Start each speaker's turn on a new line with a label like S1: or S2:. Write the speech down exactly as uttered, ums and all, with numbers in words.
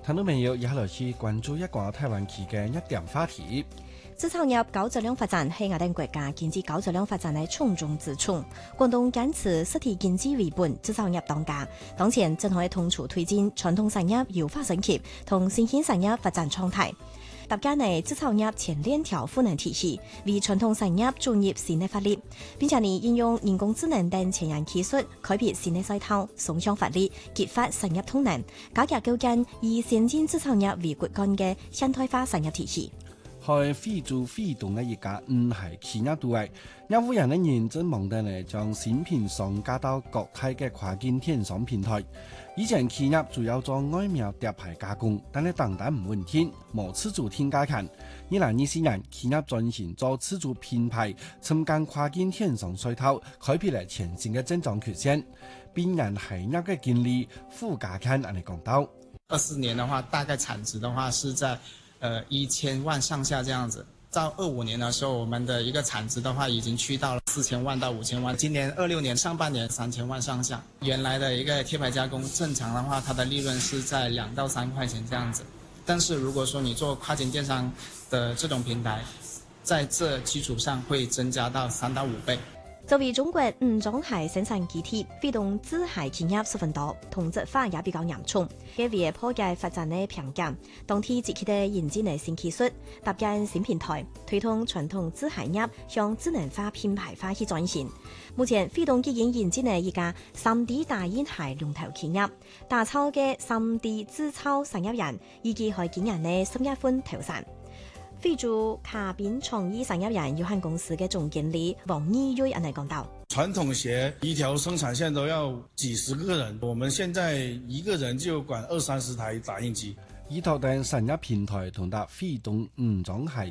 S1: 聽到未有？以下來去關注一個台灣區嘅一點話題。
S2: 製造業高質量發展係我哋國家經濟高質量發展嘅重中之重。廣東堅持實體經濟為本，製造業當家。當前正係同時推進傳統產業優化升級同新興產業發展狀態。搭建嘅製造業前鏈條賦能體系，為傳統產業注入新嘅發力，並且呢應用人工智能等前沿技術，開闢新嘅賽道，雙向發力，激發產業動能，加強構建以先進製造業為骨幹嘅現代化產業體系。
S1: 係非做非動嘅一家唔係企業獨位，有戶人嘅人真忙得嚟將新品上架到國泰嘅跨境電商平台。以前企業主要做外貿疊牌加工，但係訂單唔穩定，冇自主添加權。二零二四年，企業轉型做自主品牌，參加跨境電商賽道，開闢了全新嘅增長曲線。並人係業嘅經理傅家康嚟講到：
S3: 二四年的話，大概產值的話是在呃一千萬上下這樣子。到二五年的時候，我們的一個產值的話已經去到了四千萬到五千萬。今年二六年上半年三千萬上下。原來的一個貼牌加工正常的話，它的利潤是在兩到三塊錢這樣子。但是如果說你做跨境電商的這種平台，在這基礎上會增加到三到五倍。
S2: 作為中國五種鞋生產基地，非動製鞋企業十分多，同質化也比較嚴重，嘅為破解發展嘅瓶頸，當地積極地引進嘅新技術，搭建新平台，推動傳統製鞋業向智能化品牌化去轉型。目前非動已經引進嘅一家三 D 打印鞋龍頭企業，打造嘅三 D 製造產業人，預計喺今年嘅十月份投產。非做卡賓創意產業人有限公司嘅總經理王義瑞安尼講到：
S4: 傳統鞋一條生產線都要幾十個人，我們現在一個人就管二三十台打印機。
S1: 依託定產業平台同搭非動五種鞋